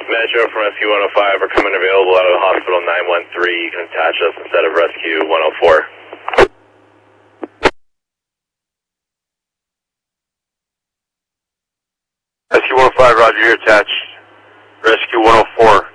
Metro from Rescue 105 are coming available out of the hospital 913. You can attach us instead of Rescue 104. Rescue 105, roger, you're attached. Rescue 104.